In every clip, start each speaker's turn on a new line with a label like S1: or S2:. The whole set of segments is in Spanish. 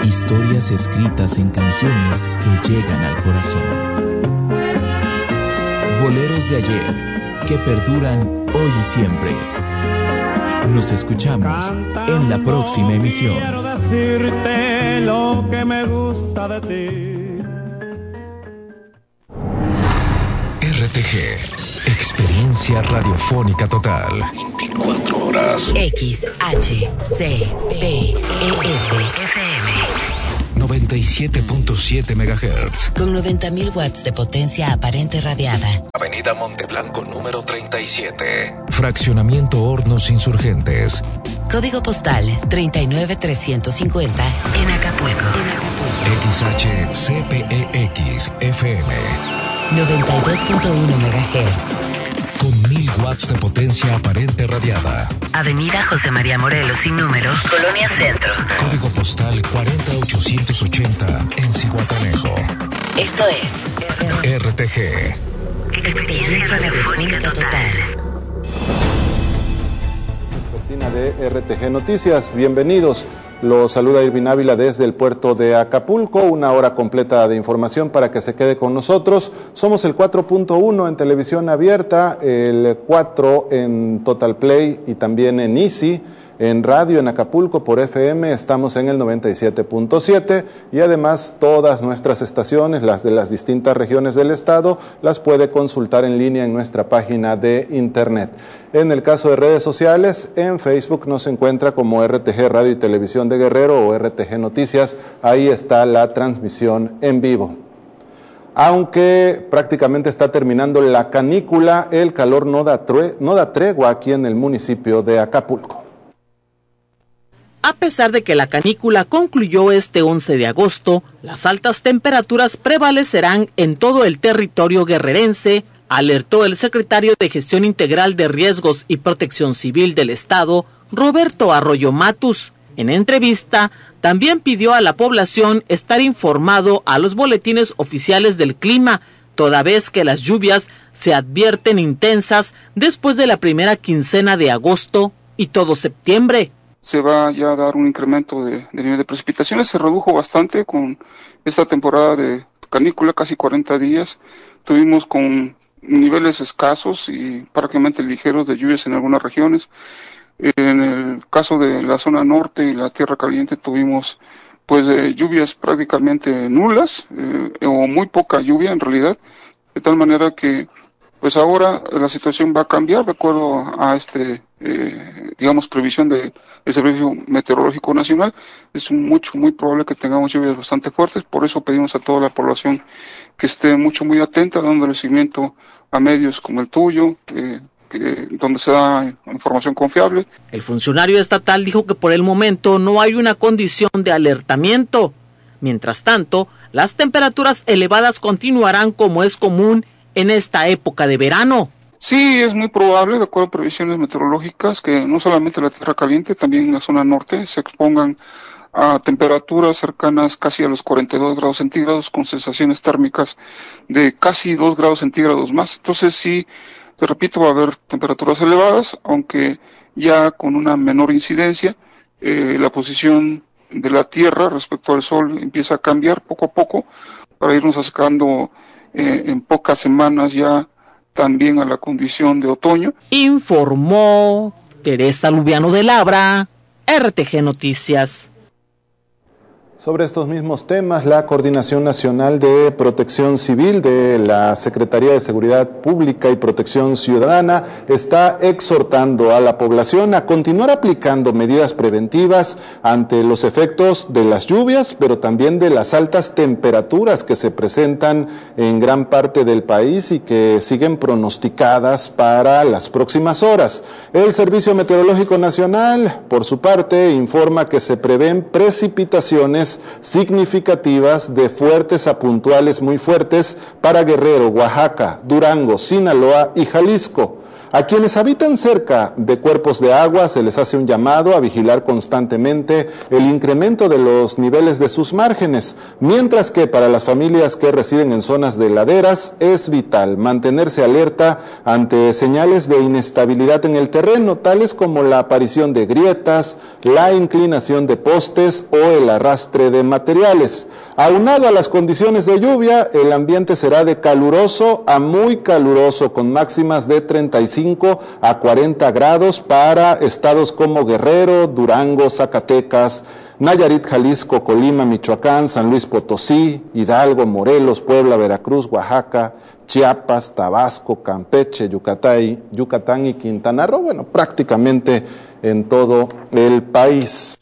S1: Historias escritas en canciones que llegan al corazón. Boleros de ayer que perduran hoy y siempre. Nos escuchamos en la próxima emisión.
S2: Quiero decirte lo que me gusta de ti.
S3: RTG, experiencia radiofónica total. 24 horas.
S4: XHCPES FM
S3: 97.7 MHz.
S4: con 90.000 watts de potencia aparente radiada.
S3: Avenida Monteblanco número 37. Fraccionamiento Hornos Insurgentes.
S4: Código postal 39350 en Acapulco.
S3: XHCPEX FM.
S4: 92.1 MHz.
S3: Con 1000 watts de potencia aparente radiada.
S4: Avenida José María Morelos sin número, Colonia Centro.
S3: Código postal 40880 en Zihuatanejo.
S4: Esto es
S3: RTG.
S4: Experiencia radiofónica total.
S5: Vespertina de RTG Noticias, bienvenidos. Los saluda Irvin Ávila desde el puerto de Acapulco, una hora completa de información para que se quede con nosotros. Somos el 4.1 en televisión abierta, el 4 en Total Play y también en Easy. En radio en Acapulco por FM estamos en el 97.7 y además todas nuestras estaciones, las de las distintas regiones del estado, las puede consultar en línea en nuestra página de internet. En el caso de redes sociales, en Facebook nos encuentra como RTG Radio y Televisión de Guerrero o RTG Noticias, ahí está la transmisión en vivo. Aunque prácticamente está terminando la canícula, el calor no da tregua aquí en el municipio de Acapulco.
S6: A pesar de que la canícula concluyó este 11 de agosto, las altas temperaturas prevalecerán en todo el territorio guerrerense, alertó el secretario de Gestión Integral de Riesgos y Protección Civil del Estado, Roberto Arroyo Matus. En entrevista, también pidió a la población estar informado a los boletines oficiales del clima, toda vez que las lluvias se advierten intensas después de la primera quincena de agosto y todo septiembre.
S7: Se va ya a dar un incremento de nivel de precipitaciones, se redujo bastante con esta temporada de canícula, casi 40 días, tuvimos con niveles escasos y prácticamente ligeros de lluvias en algunas regiones. En el caso de la zona norte y la Tierra Caliente tuvimos lluvias prácticamente nulas o muy poca lluvia en realidad, de tal manera que ahora la situación va a cambiar de acuerdo a previsión del Servicio Meteorológico Nacional. Es muy probable que tengamos lluvias bastante fuertes, por eso pedimos a toda la población que esté muy atenta, dándole seguimiento a medios como el tuyo, donde se da información confiable.
S6: El funcionario estatal dijo que por el momento no hay una condición de alertamiento. Mientras tanto, las temperaturas elevadas continuarán como es común en esta época de verano.
S7: Sí, es muy probable, de acuerdo a previsiones meteorológicas, que no solamente la Tierra Caliente, también en la zona norte se expongan a temperaturas cercanas casi a los 42 grados centígrados, con sensaciones térmicas de casi 2 grados centígrados más. Entonces sí, te repito, va a haber temperaturas elevadas, aunque ya con una menor incidencia. La posición de la Tierra respecto al Sol empieza a cambiar poco a poco para irnos acercando en pocas semanas ya también a la condición de otoño.
S6: Informó Teresa Lubiano de Labra, RTG Noticias.
S5: Sobre estos mismos temas, la Coordinación Nacional de Protección Civil de la Secretaría de Seguridad Pública y Protección Ciudadana está exhortando a la población a continuar aplicando medidas preventivas ante los efectos de las lluvias, pero también de las altas temperaturas que se presentan en gran parte del país y que siguen pronosticadas para las próximas horas. El Servicio Meteorológico Nacional, por su parte, informa que se prevén precipitaciones significativas de fuertes a puntuales muy fuertes para Guerrero, Oaxaca, Durango, Sinaloa y Jalisco. A quienes habitan cerca de cuerpos de agua se les hace un llamado a vigilar constantemente el incremento de los niveles de sus márgenes, mientras que para las familias que residen en zonas de laderas es vital mantenerse alerta ante señales de inestabilidad en el terreno, tales como la aparición de grietas, la inclinación de postes o el arrastre de materiales. Aunado a las condiciones de lluvia, el ambiente será de caluroso a muy caluroso, con máximas de 35 a 40 grados para estados como Guerrero, Durango, Zacatecas, Nayarit, Jalisco, Colima, Michoacán, San Luis Potosí, Hidalgo, Morelos, Puebla, Veracruz, Oaxaca, Chiapas, Tabasco, Campeche, Yucatán y Quintana Roo, bueno, prácticamente en todo el país.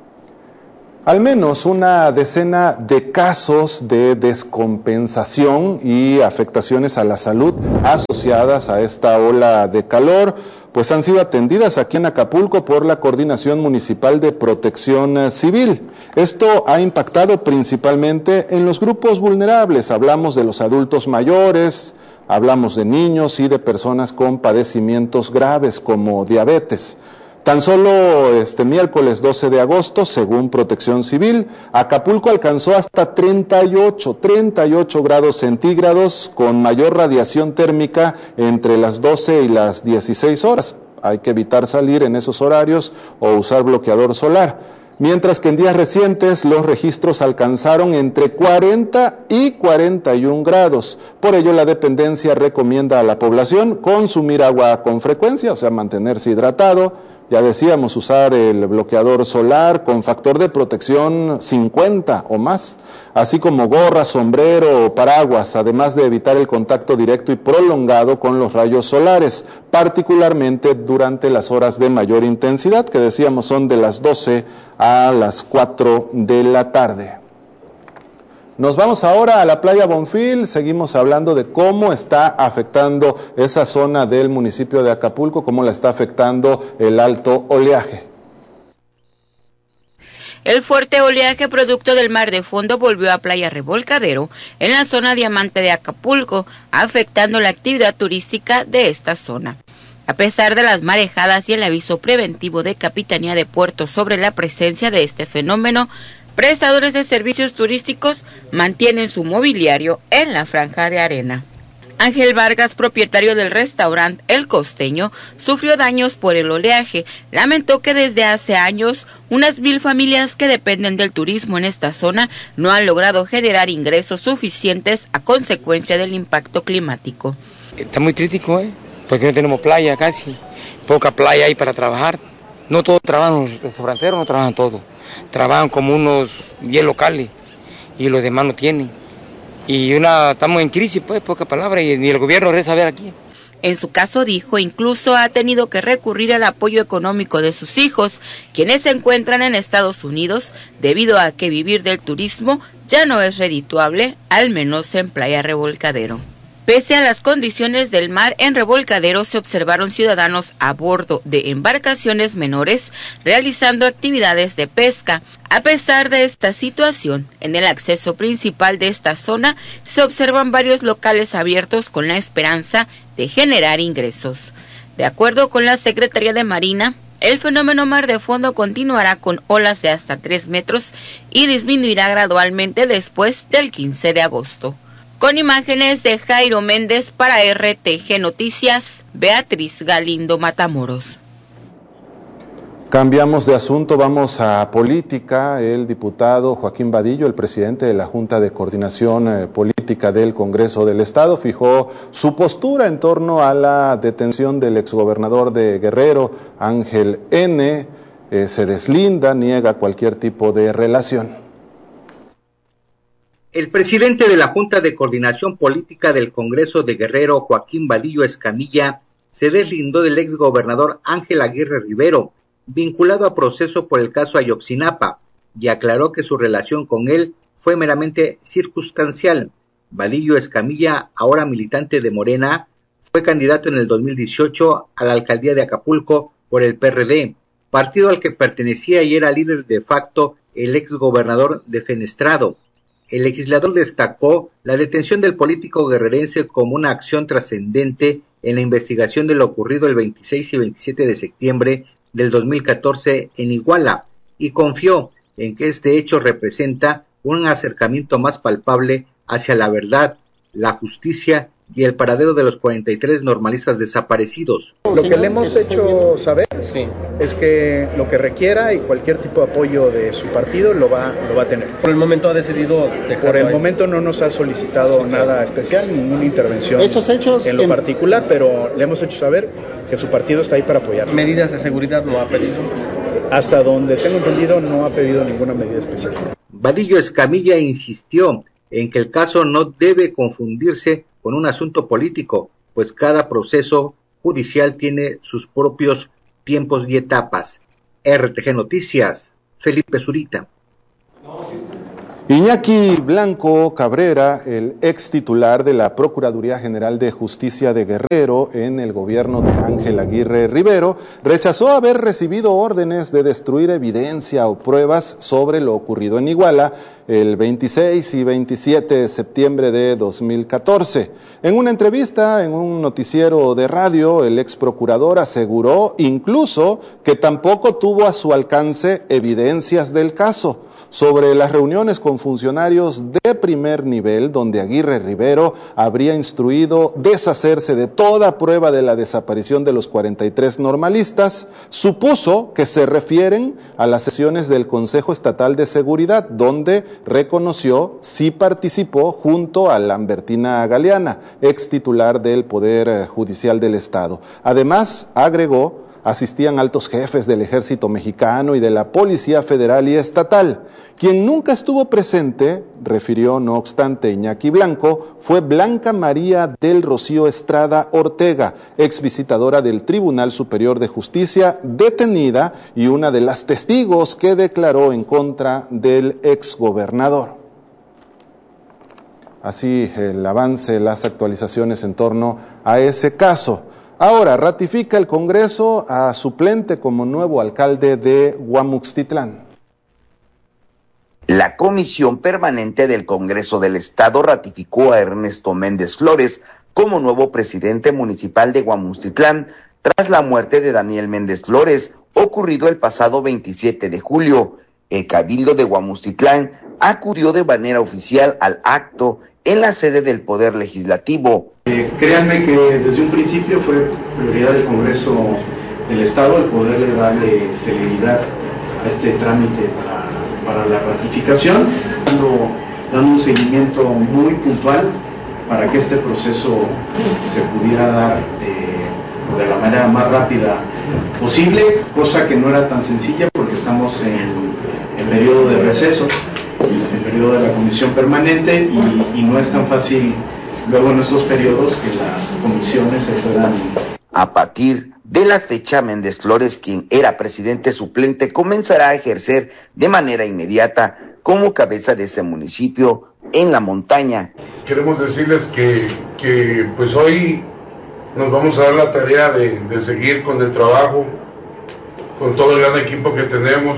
S5: Al menos una decena de casos de descompensación y afectaciones a la salud asociadas a esta ola de calor, pues han sido atendidas aquí en Acapulco por la Coordinación Municipal de Protección Civil. Esto ha impactado principalmente en los grupos vulnerables. Hablamos de los adultos mayores, hablamos de niños y de personas con padecimientos graves como diabetes. Tan solo este miércoles 12 de agosto, según Protección Civil, Acapulco alcanzó hasta 38 grados centígrados con mayor radiación térmica entre las 12 y las 16 horas. Hay que evitar salir en esos horarios o usar bloqueador solar. Mientras que en días recientes los registros alcanzaron entre 40 y 41 grados. Por ello, la dependencia recomienda a la población consumir agua con frecuencia, o sea, mantenerse hidratado. Ya decíamos, usar el bloqueador solar con factor de protección 50 o más, así como gorra, sombrero o paraguas, además de evitar el contacto directo y prolongado con los rayos solares, particularmente durante las horas de mayor intensidad, que decíamos son de las 12 a las 4 de la tarde. Nos vamos ahora a la playa Bonfil, seguimos hablando de cómo está afectando esa zona del municipio de Acapulco, cómo la está afectando el alto oleaje.
S8: El fuerte oleaje producto del mar de fondo volvió a Playa Revolcadero, en la zona Diamante de Acapulco, afectando la actividad turística de esta zona. A pesar de las marejadas y el aviso preventivo de Capitanía de Puerto sobre la presencia de este fenómeno, prestadores de servicios turísticos mantienen su mobiliario en la franja de arena. Ángel Vargas, propietario del restaurante El Costeño, sufrió daños por el oleaje. Lamentó que desde hace años unas 1,000 familias que dependen del turismo en esta zona no han logrado generar ingresos suficientes a consecuencia del impacto climático.
S9: Está muy crítico, porque no tenemos playa casi, poca playa hay para trabajar. No todos trabajan, los restauranteros no trabajan todos. Trabajan como unos 10 locales y los demás no tienen. Y estamos en crisis, pues, poca palabra, y ni el gobierno debe saber aquí.
S8: En su caso, dijo, incluso ha tenido que recurrir al apoyo económico de sus hijos, quienes se encuentran en Estados Unidos, debido a que vivir del turismo ya no es redituable, al menos en Playa Revolcadero. Pese a las condiciones del mar, en Revolcadero se observaron ciudadanos a bordo de embarcaciones menores realizando actividades de pesca. A pesar de esta situación, en el acceso principal de esta zona se observan varios locales abiertos con la esperanza de generar ingresos. De acuerdo con la Secretaría de Marina, el fenómeno mar de fondo continuará con olas de hasta 3 metros y disminuirá gradualmente después del 15 de agosto. Con imágenes de Jairo Méndez para RTG Noticias, Beatriz Galindo Matamoros.
S5: Cambiamos de asunto, vamos a política. El diputado Joaquín Vadillo, el presidente de la Junta de Coordinación Política del Congreso del Estado, fijó su postura en torno a la detención del exgobernador de Guerrero, Ángel N. Se deslinda, niega cualquier tipo de relación.
S10: El presidente de la Junta de Coordinación Política del Congreso de Guerrero, Joaquín Vadillo Escamilla, se deslindó del exgobernador Ángel Aguirre Rivero, vinculado a proceso por el caso Ayotzinapa, y aclaró que su relación con él fue meramente circunstancial. Vadillo Escamilla, ahora militante de Morena, fue candidato en el 2018 a la alcaldía de Acapulco por el PRD, partido al que pertenecía y era líder de facto el exgobernador defenestrado. El legislador destacó la detención del político guerrerense como una acción trascendente en la investigación de lo ocurrido el 26 y 27 de septiembre del 2014 en Iguala y confió en que este hecho representa un acercamiento más palpable hacia la verdad, la justicia y el paradero de los 43 normalistas desaparecidos.
S11: Lo que le hemos hecho saber es que lo que requiera y cualquier tipo de apoyo de su partido lo va a tener.
S12: Por el momento ha decidido dejarlo.
S11: Por el momento no nos ha solicitado nada especial, ninguna intervención en lo particular, pero le hemos hecho saber que su partido está ahí para apoyar.
S12: ¿Medidas de seguridad lo ha pedido?
S11: Hasta donde tengo entendido no ha pedido ninguna medida especial.
S10: Vadillo Escamilla insistió en que el caso no debe confundirse con un asunto político, pues cada proceso judicial tiene sus propios tiempos y etapas. RTG Noticias, Felipe Zurita.
S5: Iñaki Blanco Cabrera, el ex titular de la Procuraduría General de Justicia de Guerrero en el gobierno de Ángel Aguirre Rivero, rechazó haber recibido órdenes de destruir evidencia o pruebas sobre lo ocurrido en Iguala el 26 y 27 de septiembre de 2014. En una entrevista en un noticiero de radio, el ex procurador aseguró incluso que tampoco tuvo a su alcance evidencias del caso. Sobre las reuniones con funcionarios de primer nivel, donde Aguirre Rivero habría instruido deshacerse de toda prueba de la desaparición de los 43 normalistas, supuso que se refieren a las sesiones del Consejo Estatal de Seguridad, donde reconoció sí participó junto a Lambertina Galeana, ex titular del Poder Judicial del Estado. Además, agregó, asistían altos jefes del Ejército Mexicano y de la Policía Federal y Estatal. Quien nunca estuvo presente, refirió no obstante Iñaki Blanco, fue Blanca María del Rocío Estrada Ortega, ex visitadora del Tribunal Superior de Justicia, detenida y una de las testigos que declaró en contra del exgobernador. Así el avance, las actualizaciones en torno a ese caso. Ahora, ratifica el Congreso a suplente como nuevo alcalde de Guamuxtitlán.
S13: La Comisión Permanente del Congreso del Estado ratificó a Ernesto Méndez Flores como nuevo presidente municipal de Guamuxtitlán tras la muerte de Daniel Méndez Flores, ocurrido el pasado 27 de julio. El Cabildo de Guamuxtitlán acudió de manera oficial al acto en la sede del Poder Legislativo.
S14: Créanme que desde un principio fue prioridad del Congreso del Estado el poderle darle celeridad a este trámite para la ratificación, dando un seguimiento muy puntual para que este proceso se pudiera dar de la manera más rápida posible, cosa que no era tan sencilla porque estamos en periodo de receso, en periodo de la Comisión Permanente y no es tan fácil luego en estos periodos que las comisiones se puedan.
S13: A partir de la fecha, Méndez Flores, quien era presidente suplente, comenzará a ejercer de manera inmediata como cabeza de ese municipio en la montaña.
S15: Queremos decirles que pues hoy nos vamos a dar la tarea de seguir con el trabajo, con todo el gran equipo que tenemos.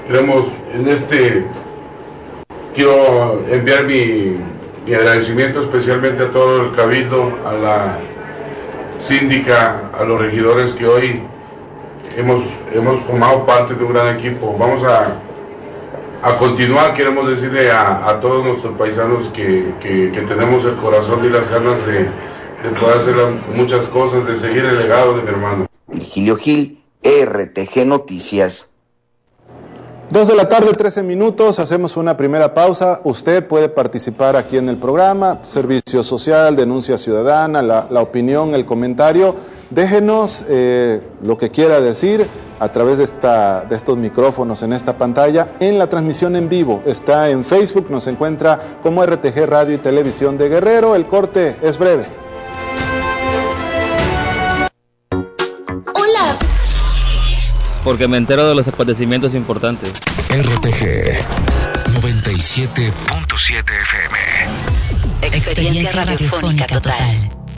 S15: Quiero enviar mi agradecimiento especialmente a todo el Cabildo, a la síndica, a los regidores que hoy hemos formado parte de un gran equipo. Vamos a continuar. Queremos decirle a todos nuestros paisanos que tenemos el corazón y las ganas de poder hacer muchas cosas, de seguir el legado de mi hermano.
S13: Virgilio Gil, RTG Noticias.
S5: 2:13 p.m, hacemos una primera pausa. Usted puede participar aquí en el programa, servicio social, denuncia ciudadana, la opinión, el comentario. Déjenos lo que quiera decir a través de estos micrófonos en esta pantalla, en la transmisión en vivo. Está en Facebook, nos encuentra como RTG Radio y Televisión de Guerrero. El corte es breve.
S16: Porque me entero de los acontecimientos importantes.
S3: RTG 97.7 FM.
S17: Experiencia radiofónica total.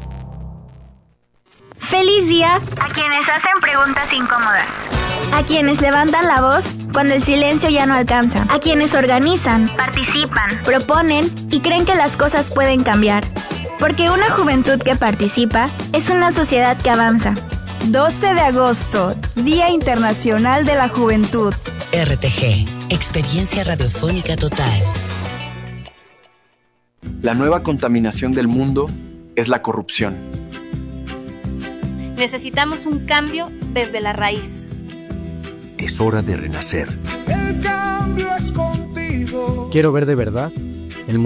S18: Feliz día a quienes hacen preguntas incómodas. A quienes levantan la voz cuando el silencio ya no alcanza. A quienes organizan, participan, proponen y creen que las cosas pueden cambiar. Porque una juventud que participa es una sociedad que avanza.
S19: 12 de agosto, Día Internacional de la Juventud.
S17: RTG, Experiencia Radiofónica Total.
S20: La nueva contaminación del mundo es la corrupción.
S21: Necesitamos un cambio desde la raíz.
S22: Es hora de renacer.
S23: El cambio es contigo.
S24: Quiero ver de verdad